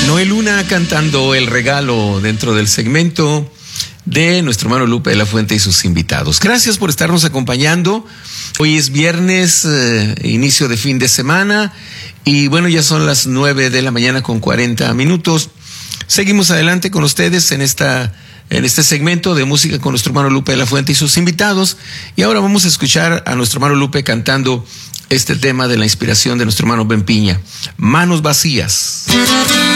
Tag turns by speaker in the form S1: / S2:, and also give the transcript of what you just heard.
S1: Noé Luna cantando El Regalo dentro del segmento de nuestro hermano Lupe de la Fuente y sus invitados. Gracias por estarnos acompañando. Hoy es viernes, inicio de fin de semana, y bueno, ya son las 9 de la mañana con 40 minutos. Seguimos adelante con ustedes en este segmento de música con nuestro hermano Lupe de la Fuente y sus invitados. Y ahora vamos a escuchar a nuestro hermano Lupe cantando este tema de la inspiración de nuestro hermano Ben Piña, Manos Vacías.